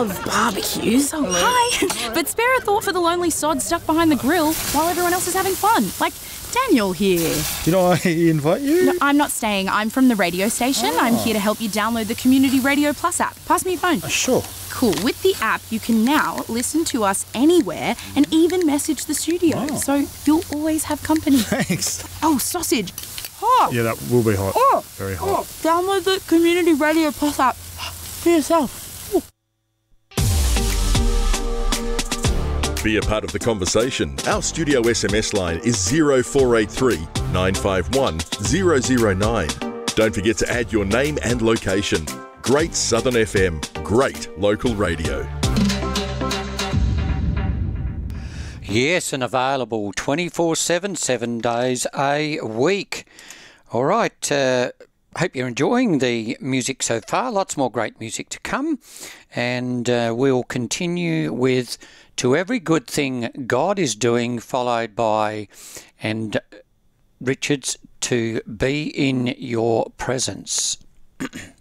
love barbecues. Oh, hi. But spare a thought for the lonely sod stuck behind the grill while everyone else is having fun. Like Daniel here. Did I invite you? No, I'm not staying. I'm from the radio station. I'm here to help you download the Community Radio Plus app. Pass me your phone. Sure. Cool. With the app, you can now listen to us anywhere and even message the studio. Oh. So you'll always have company. Thanks. Oh, sausage. Hot. Yeah, that will be hot. Oh, Very hot. Download the Community Radio Plus app for yourself. Be a part of the conversation. Our studio SMS line is 0483 951 009. Don't forget to add your name and location. Great Southern FM, great local radio. Yes, and available 24/7, 7 days a week. All right, hope you're enjoying the music so far. Lots more great music to come. And we'll continue with To Every Good Thing God is Doing, followed by and Richards To Be in Your Presence.